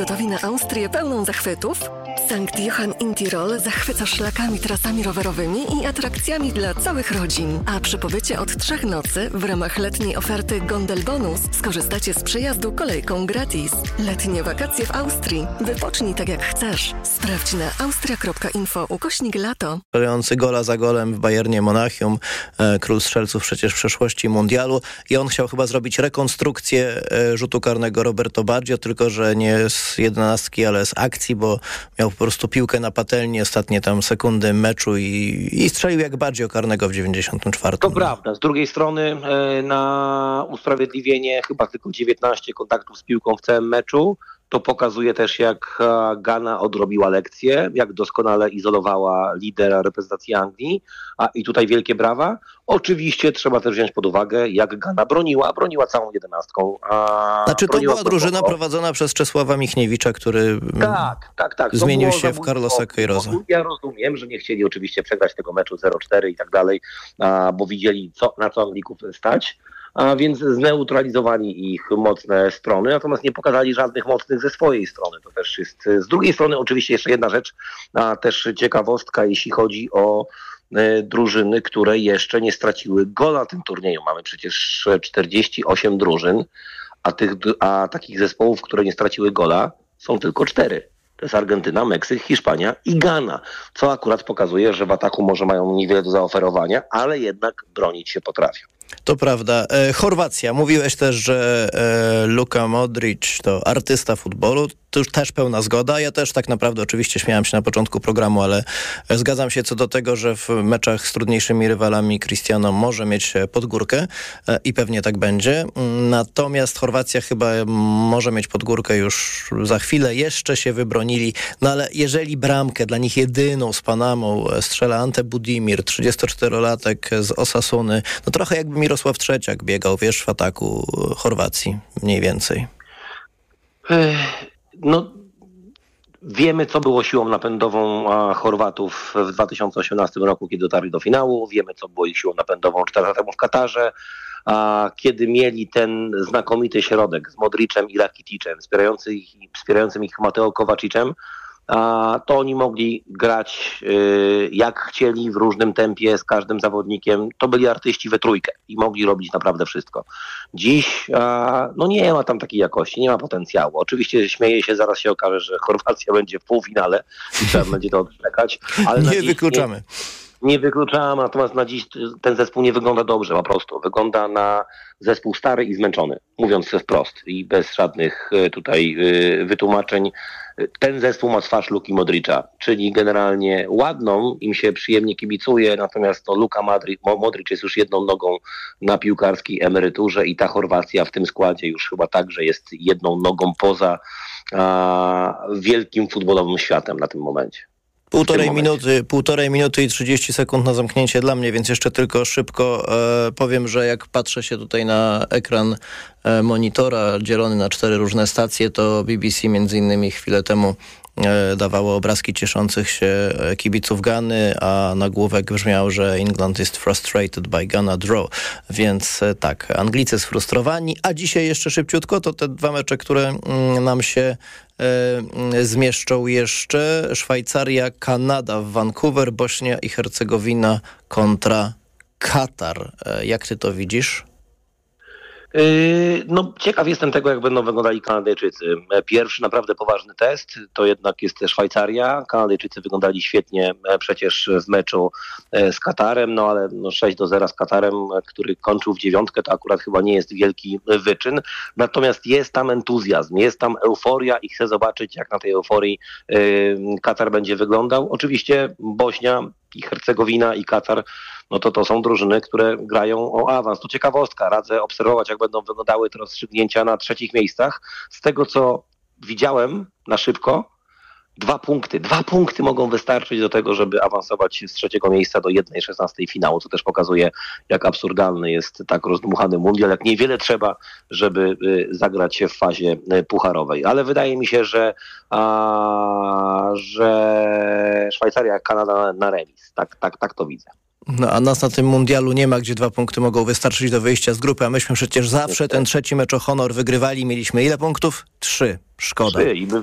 gotowi na Austrię pełną zachwytów? Sankt Johann in Tirol zachwyca szlakami, trasami rowerowymi i atrakcjami dla całych rodzin. A przy pobycie od 3 nocy w ramach letniej oferty Gondel Bonus skorzystacie z przejazdu kolejką gratis. Letnie wakacje w Austrii. Wypocznij tak jak chcesz. Sprawdź na austria.info/lato. Strzelający gola za golem w Bayernie Monachium, król strzelców przecież w przeszłości mundialu, i on chciał chyba zrobić rekonstrukcję rzutu karnego Roberto Baggio, tylko że nie z 11, ale z akcji, bo miał po prostu piłkę na patelni ostatnie tam sekundy meczu i strzelił jak Baggio karnego w 94. To prawda. Z drugiej strony na usprawiedliwienie chyba tylko 19 kontaktów z piłką w całym meczu. To pokazuje też, jak Ghana odrobiła lekcję, jak doskonale izolowała lidera reprezentacji Anglii. I tutaj wielkie brawa. Oczywiście trzeba też wziąć pod uwagę, jak Ghana broniła całą 11. Znaczy to była drużyna prowadzona przez Czesława Michniewicza, który tak. zmienił się w Carlosa Queiroza. Ja rozumiem, że nie chcieli oczywiście przegrać tego meczu 0-4 i tak dalej, bo widzieli, na co Anglików stać. A więc zneutralizowali ich mocne strony, natomiast nie pokazali żadnych mocnych ze swojej strony. To też jest z drugiej strony oczywiście jeszcze jedna rzecz, a też ciekawostka, jeśli chodzi o drużyny, które jeszcze nie straciły gola na tym turnieju. Mamy przecież 48 drużyn, a takich zespołów, które nie straciły gola, są tylko 4. To jest Argentyna, Meksyk, Hiszpania i Ghana, co akurat pokazuje, że w ataku może mają niewiele do zaoferowania, ale jednak bronić się potrafią. To prawda. Chorwacja. Mówiłeś też, że Luka Modric to artysta futbolu. To już też pełna zgoda. Ja też tak naprawdę oczywiście śmiałem się na początku programu, ale zgadzam się co do tego, że w meczach z trudniejszymi rywalami Cristiano może mieć podgórkę i pewnie tak będzie. Natomiast Chorwacja chyba może mieć podgórkę już za chwilę. Jeszcze się wybronili. No ale jeżeli bramkę dla nich jedyną z Panamą strzela Ante Budimir, 34-latek z Osasuny, no trochę jakby Mirosław Trzeciak biegał, wiesz, w ataku Chorwacji mniej więcej. No, wiemy, co było siłą napędową Chorwatów w 2018 roku, kiedy dotarli do finału. Wiemy, co było ich siłą napędową 4 lata temu w Katarze, kiedy mieli ten znakomity środek z Modricem i Rakiticem, wspierającym ich Mateo Kovacicem. To oni mogli grać jak chcieli, w różnym tempie, z każdym zawodnikiem. To byli artyści we trójkę i mogli robić naprawdę wszystko. Dziś nie ma tam takiej jakości, nie ma potencjału. Oczywiście śmieję się, zaraz się okaże, że Chorwacja będzie w półfinale i trzeba będzie to odczekać. Ale nie wykluczamy. Nie wykluczam, natomiast na dziś ten zespół nie wygląda dobrze, po prostu. Wygląda na zespół stary i zmęczony, mówiąc wprost i bez żadnych tutaj wytłumaczeń. Ten zespół ma twarz Luki Modricza, czyli generalnie ładną, im się przyjemnie kibicuje, natomiast Luka Modric jest już jedną nogą na piłkarskiej emeryturze i ta Chorwacja w tym składzie już chyba także jest jedną nogą wielkim futbolowym światem na tym momencie. Półtorej minuty i 30 sekund na zamknięcie dla mnie, więc jeszcze tylko szybko powiem, że jak patrzę się tutaj na ekran monitora dzielony na 4 różne stacje, to BBC między innymi chwilę temu dawało obrazki cieszących się kibiców Gany, a nagłówek brzmiał, że England is frustrated by Ghana draw. Więc tak, Anglicy sfrustrowani, a dzisiaj jeszcze szybciutko to te 2 mecze, które nam się zmieszczą jeszcze. Szwajcaria, Kanada w Vancouver, Bośnia i Hercegowina kontra Katar. Jak ty to widzisz? Ciekaw jestem tego, jak będą wyglądali Kanadyjczycy. Pierwszy naprawdę poważny test to jednak jest Szwajcaria. Kanadyjczycy wyglądali świetnie przecież w meczu z Katarem, ale 6-0 z Katarem, który kończył w 9, to akurat chyba nie jest wielki wyczyn. Natomiast jest tam entuzjazm, jest tam euforia i chcę zobaczyć, jak na tej euforii Katar będzie wyglądał. Oczywiście Bośnia i Hercegowina i Katar, to są drużyny, które grają o awans. To ciekawostka, radzę obserwować, jak będą wyglądały te rozstrzygnięcia na 3 miejscach. Z tego, co widziałem na szybko, 2 punkty. 2 punkty mogą wystarczyć do tego, żeby awansować z 3 miejsca do 1/16 finału, co też pokazuje, jak absurdalny jest tak rozdmuchany mundial, jak niewiele trzeba, żeby zagrać się w fazie pucharowej. Ale wydaje mi się, że Szwajcaria, Kanada na remis. Tak to widzę. No a nas na tym mundialu nie ma, gdzie 2 punkty mogą wystarczyć do wyjścia z grupy, a myśmy przecież zawsze ten 3 mecz o honor wygrywali. Mieliśmy ile punktów? 3. Szkoda. 3 i